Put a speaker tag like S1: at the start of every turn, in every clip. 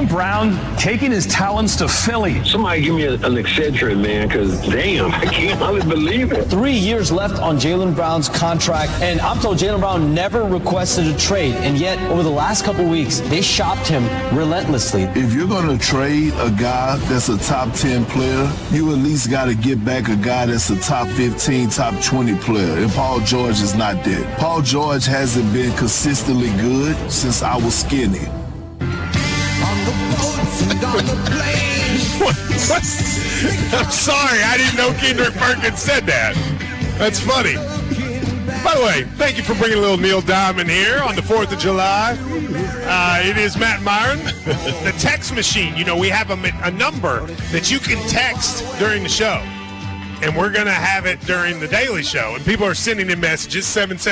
S1: Jaylen Brown taking his talents to Philly.
S2: Somebody give me an Excedrin, man, because damn, I can't hardly believe it.
S3: 3 years left on Jaylen Brown's contract, and I'm told Jaylen Brown never requested a trade, and yet over the last couple weeks, they shopped him relentlessly.
S4: If you're going to trade a guy that's a top 10 player, you at least got to get back a guy that's a top 15, top 20 player, and Paul George is not that. Paul George hasn't been consistently good since I was skinny.
S5: I'm sorry, I didn't know Kendrick Perkins said that. That's funny. By the way, thank you for bringing a little Neil Diamond here on the 4th of July. It is Matt Myron. The text machine, you know, we have a number that you can text during the show. And we're going to have it during the Daily Show. And people are sending in messages,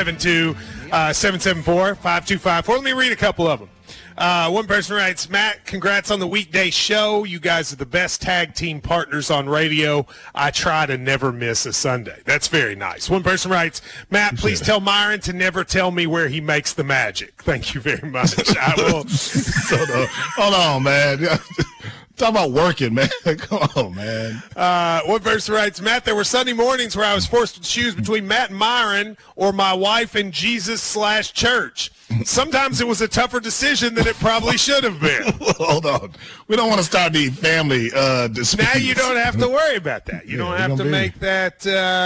S5: 772-774-5254. Let me read a couple of them. One person writes, Matt, congrats on the weekday show. You guys are the best tag team partners on radio. I try to never miss a Sunday. That's very nice. One person writes, Matt, please tell Myron to never tell me where he makes the magic. Thank you very much. I will.
S6: Hold on, man. Talk about working, man. Come on, man.
S5: One person writes, Matt, there were Sunday mornings where I was forced to choose between Matt and Myron or my wife and Jesus/church. Sometimes it was a tougher decision than it probably should have been.
S6: Hold on. We don't want to start the family disputes.
S5: Now you don't have to worry about that. You don't have to make that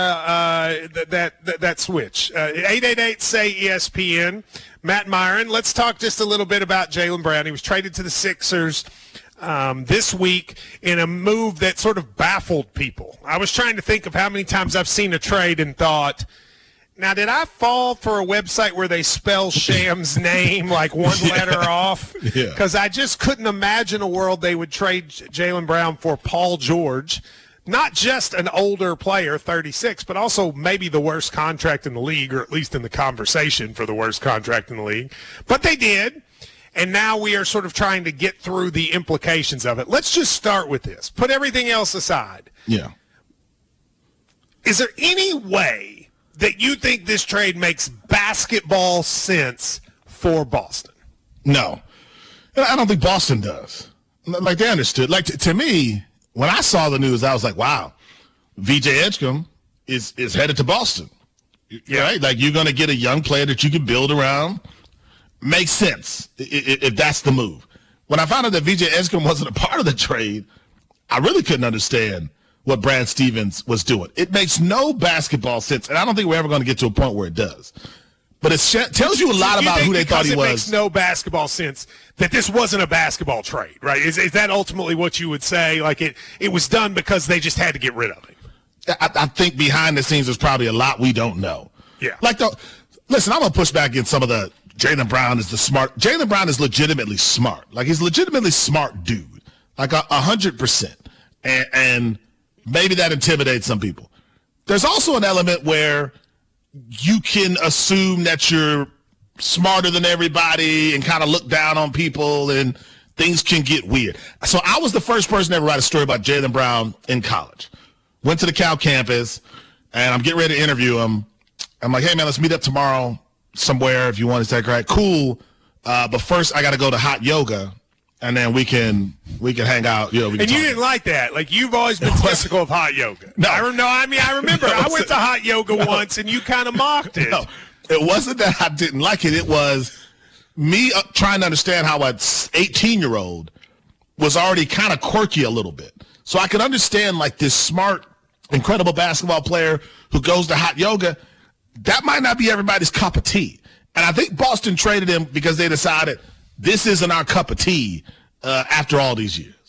S5: that switch. 888-SAY-ESPN. Matt Myron, let's talk just a little bit about Jaylen Brown. He was traded to the Sixers this week in a move that sort of baffled people. I was trying to think of how many times I've seen a trade and thought, now did I fall for a website where they spell Sham's name like one letter off? Because I just couldn't imagine a world they would trade Jaylen Brown for Paul George. Not just an older player, 36, but also maybe the worst contract in the league, or at least in the conversation for the worst contract in the league. But they did. And now we are sort of trying to get through the implications of it. Let's just start with this. Put everything else aside.
S6: Yeah.
S5: Is there any way that you think this trade makes basketball sense for Boston?
S6: No. I don't think Boston does. Like, they understood. Like, to me, when I saw the news, I was like, wow, VJ Edgecombe is headed to Boston. Yeah. Right? Like, you're going to get a young player that you can build around. Makes sense if that's the move. When I found out that VJ Edgecombe wasn't a part of the trade, I really couldn't understand what Brad Stevens was doing. It makes no basketball sense, and I don't think we're ever going to get to a point where it does. But it tells you a lot about who they thought he was.
S5: It makes no basketball sense that this wasn't a basketball trade, right? Is that ultimately what you would say? Like it was done because they just had to get rid of him?
S6: I think behind the scenes there's probably a lot we don't know.
S5: Yeah.
S6: Listen, I'm going to push back against some of the Jaylen Brown is Jaylen Brown is legitimately smart. Like, he's a legitimately smart dude. Like 100%. And maybe that intimidates some people. There's also an element where you can assume that you're smarter than everybody and kind of look down on people, and things can get weird. So I was the first person to ever write a story about Jaylen Brown in college. Went to the Cal campus, and I'm getting ready to interview him. I'm like, hey, man, let's meet up tomorrow somewhere if you want to take a ride. Cool. But first I got to go to hot yoga, and then we can hang out. You
S5: didn't like that. Like, you've always been skeptical of hot yoga.
S6: No.
S5: I remember I went to hot yoga once, and you kind of mocked it.
S6: No, it wasn't that I didn't like it. It was me trying to understand how an 18-year-old was already kind of quirky a little bit. So I could understand, like, this smart, incredible basketball player who goes to hot yoga. That might not be everybody's cup of tea. And I think Boston traded him because they decided this isn't our cup of tea after all these years.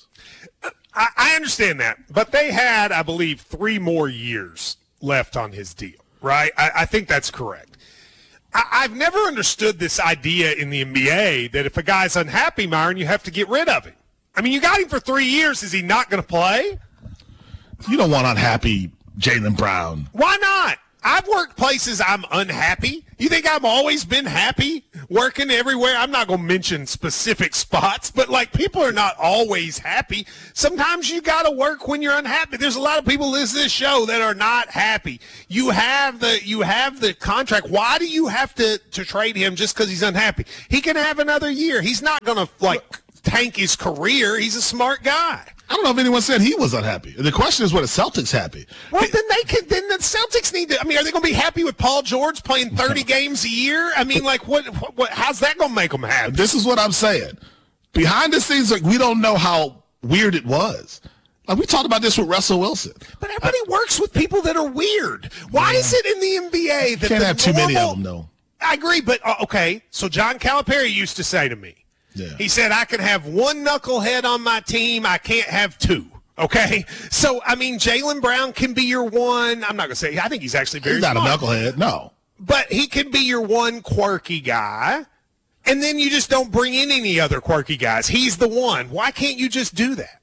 S5: I understand that. But they had, I believe, 3 more years left on his deal, right? I think that's correct. I've never understood this idea in the NBA that if a guy's unhappy, Myron, you have to get rid of him. I mean, you got him for 3 years. Is he not going to play?
S6: You don't want unhappy Jaylen Brown.
S5: Why not? I've worked places I'm unhappy. You think I've always been happy working everywhere? I'm not going to mention specific spots, but, like, people are not always happy. Sometimes you got to work when you're unhappy. There's a lot of people listening to this show that are not happy. You have the contract. Why do you have to trade him just because he's unhappy? He can have another year. He's not going to, like, tank his career. He's a smart guy.
S6: I don't know if anyone said he was unhappy. The question is, what the Celtics happy?
S5: Well, then the Celtics need to. I mean, are they going to be happy with Paul George playing 30 games a year? I mean, like, what? How's that going to make them happy?
S6: This is what I'm saying. Behind the scenes, like, we don't know how weird it was. Like, we talked about this with Russell Wilson.
S5: But everybody works with people that are weird. Why is it in the NBA that
S6: Can't
S5: the
S6: have too many of them, though.
S5: I agree, but okay. So John Calipari used to say to me, he said, I can have one knucklehead on my team. I can't have two. Okay? So, I mean, Jaylen Brown can be your one. I'm not going to say, I think he's actually very
S6: He's not
S5: smart.
S6: a knucklehead, no.
S5: But he can be your one quirky guy, and then you just don't bring in any other quirky guys. He's the one. Why can't you just do that?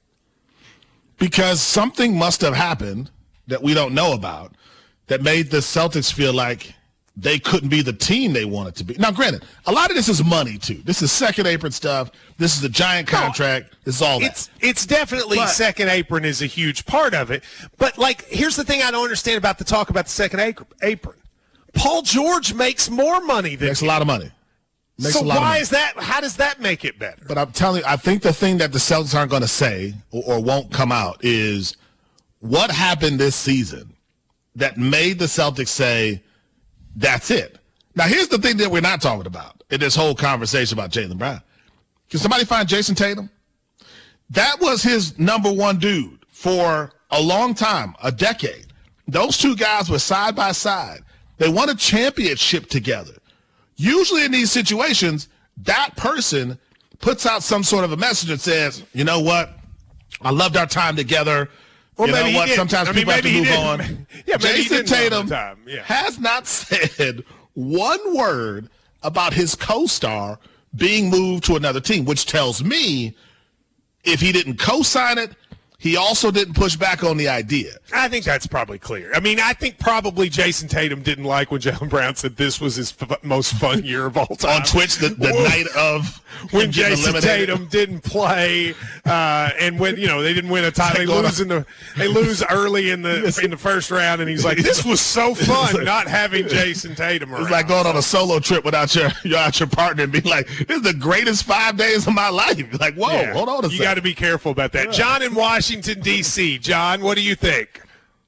S6: Because something must have happened that we don't know about that made the Celtics feel like they couldn't be the team they wanted to be. Now, granted, a lot of this is money, too. This is second apron stuff. This is a giant contract. This is all that.
S5: It's definitely second apron is a huge part of it. But, like, here's the thing I don't understand about the talk about the second apron. Paul George makes more money than
S6: Makes a lot of money.
S5: So why is that? How does that make it better?
S6: But I'm telling you, I think the thing that the Celtics aren't going to say or won't come out is what happened this season that made the Celtics say, that's it. Now, here's the thing that we're not talking about in this whole conversation about Jaylen Brown. Can somebody find Jason Tatum? That was his number one dude for a long time, a decade. Those two guys were side by side. They won a championship together. Usually in these situations, that person puts out some sort of a message that says, you know what? I loved our time together.
S5: Well,
S6: you know what? Sometimes people have to move on.
S5: Yeah,
S6: Jason Tatum
S5: Yeah.
S6: has not said one word about his co-star being moved to another team, which tells me if he didn't co-sign it, he also didn't push back on the idea.
S5: I think that's probably clear. I mean, I think probably Jason Tatum didn't like when Jaylen Brown said this was his most fun year of all time.
S6: On Twitch, the night of
S5: when Jason Tatum didn't play, and when they didn't win a title, they lose early in the first round, and he's like, "This was so fun not having Jason Tatum around."
S6: It's like going on a solo trip without your partner and being like, "This is the greatest 5 days of my life." You're like, whoa, hold on a second.
S5: You got to be careful about that. John in Washington, D.C. John, what do you think?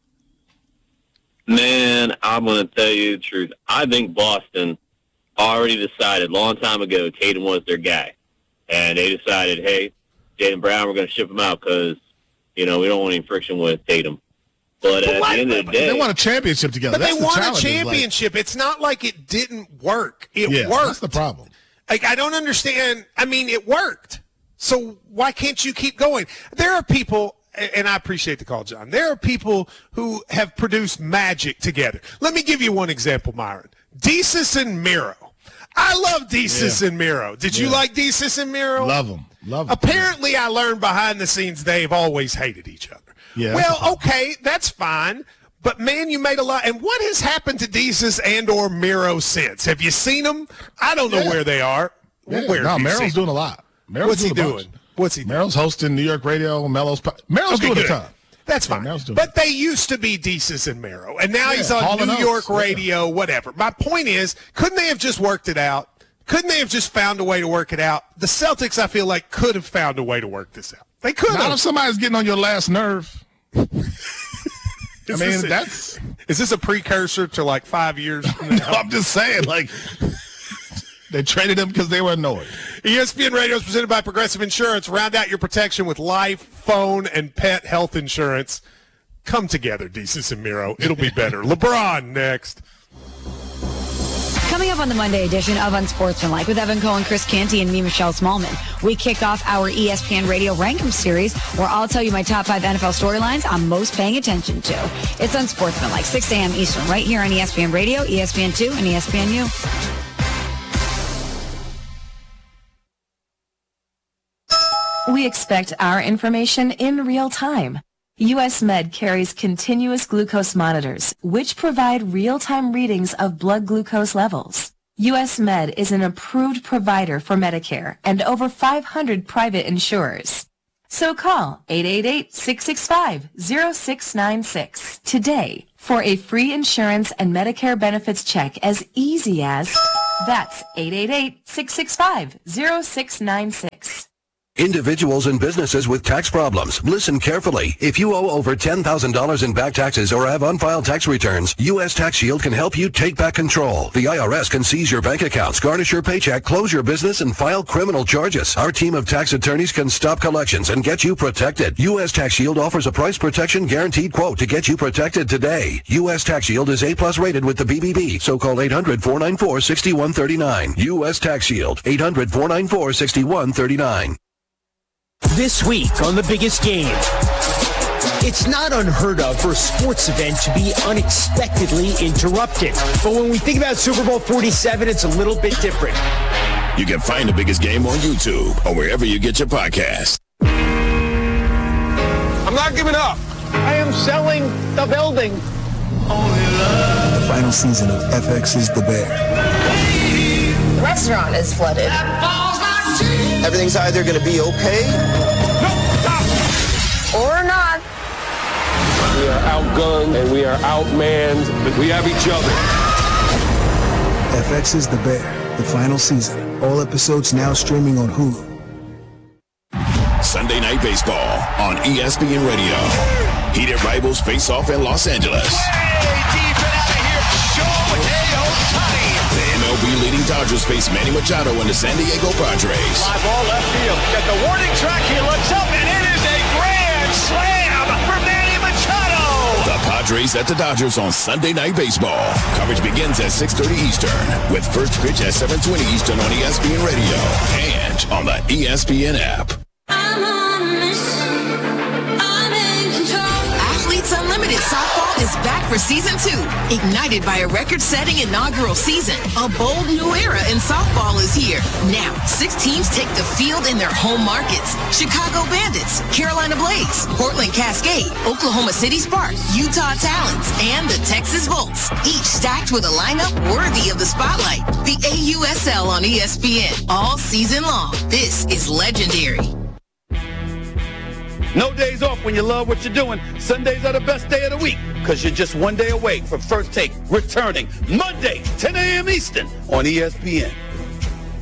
S2: Man, I'm going to tell you the truth. I think Boston already decided a long time ago Tatum was their guy. And they decided, hey, Jaylen Brown, we're going to ship him out because, we don't want any friction with Tatum. But at the end of the day,
S6: they won a championship together.
S5: But
S6: That's
S5: they won
S6: challenge.
S5: a championship. It's not like it didn't work. It worked.
S6: That's the problem.
S5: Like, I don't understand. I mean, it worked. So why can't you keep going? There are people, and I appreciate the call, John. There are people who have produced magic together. Let me give you one example, Myron. Desus and Miro. I love Desus and Miro. Did you like Desus and Miro?
S6: Love them.
S5: Apparently, I learned behind the scenes they've always hated each other.
S6: Yeah.
S5: Well, okay, that's fine. But, man, you made a lot. And what has happened to Desus and or Miro since? Have you seen them? I don't know where they are.
S6: Yeah.
S5: Where have you
S6: Miro's
S5: seen
S6: doing a lot.
S5: What's he doing?
S6: Miro's hosting New York radio, Melo's doing a ton.
S5: That's fine. But they used to be Desus and Miro, and now he's on New York radio, whatever. My point is, couldn't they have just worked it out? Couldn't they have just found a way to work it out? The Celtics, I feel like, could have found a way to work this out. They could have.
S6: Not if somebody's getting on your last nerve.
S5: Is this a precursor to like 5 years from now?
S6: No, I'm just saying, like, they traded him because they were annoyed.
S5: ESPN Radio is presented by Progressive Insurance. Round out your protection with life, phone, and pet health insurance. Come together, Desus and Miro. It'll be better. LeBron next.
S7: Coming up on the Monday edition of Unsportsmanlike with Evan Cohen, Chris Canty, and me, Michelle Smallman, we kick off our ESPN Radio Rankum series where I'll tell you my top 5 NFL storylines I'm most paying attention to. It's Unsportsmanlike, 6 a.m. Eastern, right here on ESPN Radio, ESPN2, and ESPNU.
S8: We expect our information in real time. U.S. Med carries continuous glucose monitors, which provide real-time readings of blood glucose levels. U.S. Med is an approved provider for Medicare and over 500 private insurers. So call 888-665-0696 today for a free insurance and Medicare benefits check as easy as, that's 888-665-0696.
S9: Individuals and businesses with tax problems. Listen carefully. If you owe over $10,000 in back taxes or have unfiled tax returns, U.S. Tax Shield can help you take back control. The IRS can seize your bank accounts, garnish your paycheck, close your business, and file criminal charges. Our team of tax attorneys can stop collections and get you protected. U.S. Tax Shield offers a price protection guaranteed quote to get you protected today. U.S. Tax Shield is A+ rated with the BBB, so call 800-494-6139. U.S. Tax Shield, 800-494-6139.
S10: This week on The Biggest Game, it's not unheard of for a sports event to be unexpectedly interrupted. But when we think about Super Bowl 47, it's a little bit different.
S11: You can find The Biggest Game on YouTube or wherever you get your podcasts.
S12: I'm not giving up. I am selling the building.
S13: The final season of FX's The Bear.
S14: The restaurant is flooded.
S15: Everything's either going to be okay
S14: or not.
S12: We are outgunned and we are outmanned, but we have each other.
S13: FX's The Bear, the final season. All episodes now streaming on Hulu.
S11: Sunday Night Baseball on ESPN Radio. Heated rivals face off in Los Angeles. The MLB leading Dodgers face Manny Machado and the San Diego Padres.
S16: Fly ball left field. Got the warning track. He looks up, and it is a grand slam for Manny Machado.
S11: The Padres at the Dodgers on Sunday Night Baseball. Coverage begins at 6:30 Eastern with first pitch at 7:20 Eastern on ESPN Radio and on the ESPN app.
S17: Athletes Unlimited Softball is back for Season 2. Ignited by a record-setting inaugural season, a bold new era in softball is here. Now, 6 teams take the field in their home markets. Chicago Bandits, Carolina Blaze, Portland Cascade, Oklahoma City Sparks, Utah Talons, and the Texas Volts. Each stacked with a lineup worthy of the spotlight. The AUSL on ESPN all season long. This is legendary.
S18: No days off when you love what you're doing. Sundays are the best day of the week because you're just one day away from First Take returning Monday, 10 a.m. Eastern on ESPN.